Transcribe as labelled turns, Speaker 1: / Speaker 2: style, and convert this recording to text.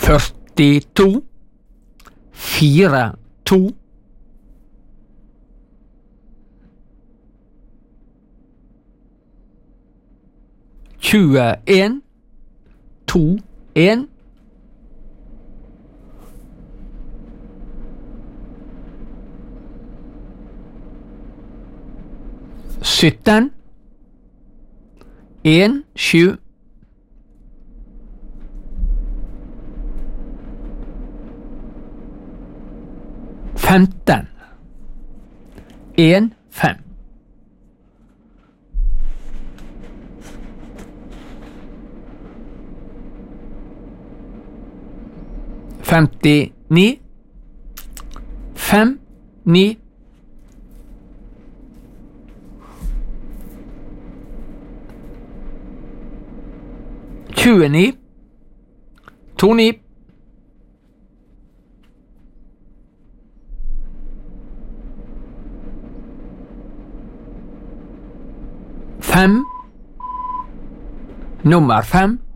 Speaker 1: 42 42 21 21 17 1 7 15 1 5 59 5 9 29 29 5 nummer 5